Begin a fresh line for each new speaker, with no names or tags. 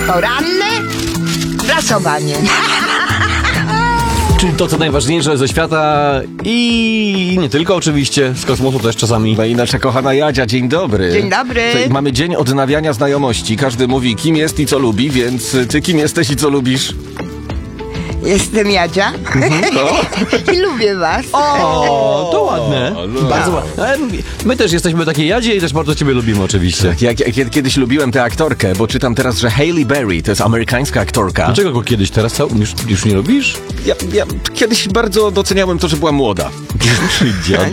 Poranne prasowanie.
Czyli to, co najważniejsze ze świata i nie tylko oczywiście, z kosmosu też czasami.
No i nasza kochana Jadzia, dzień dobry.
Dzień dobry.
Tutaj mamy dzień odnawiania znajomości. Każdy mówi, kim jest i co lubi, więc ty kim jesteś i co lubisz?
Jestem Jadzia i lubię was.
O, to ładne. Bardzo ładne. Ale my też jesteśmy takie Jadzie i też bardzo ciebie lubimy oczywiście.
Ja kiedyś lubiłem tę aktorkę, bo czytam teraz, że Halle Berry to jest amerykańska aktorka.
Dlaczego go kiedyś, teraz już nie lubisz?
Ja kiedyś bardzo doceniałem to, że była młoda.